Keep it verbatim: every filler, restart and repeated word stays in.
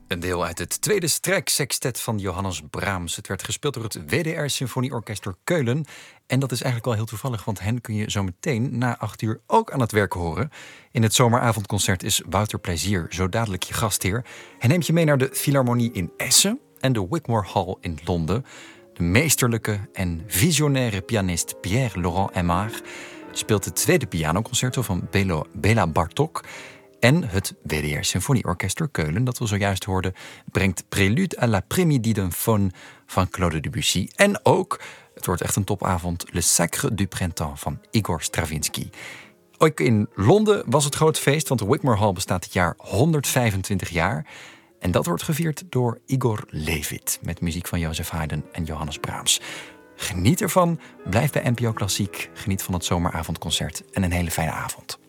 Een deel uit het tweede strijksextet van Johannes Brahms. Het werd gespeeld door het W D R Symfonieorkester Keulen. En dat is eigenlijk wel heel toevallig, want hen kun je zo meteen na acht uur ook aan het werk horen. In het zomeravondconcert is Wouter Plezier zo dadelijk je gastheer. Hij neemt je mee naar de Philharmonie in Essen en de Wigmore Hall in Londen. De meesterlijke en visionaire pianist Pierre-Laurent Aimard speelt het tweede pianoconcerto van Belo, Béla Bartók. En het W D R Symfonieorkester Keulen, dat we zojuist hoorden, brengt Prélude à la Prémidi d'un Faune van Claude Debussy. En ook, het wordt echt een topavond, Le Sacre du Printemps van Igor Stravinsky. Ook in Londen was het groot feest, want de Wigmore Hall bestaat dit jaar honderdvijfentwintig jaar. En dat wordt gevierd door Igor Levit, met muziek van Joseph Haydn en Johannes Brahms. Geniet ervan, blijf bij N P O Klassiek, geniet van het zomeravondconcert en een hele fijne avond.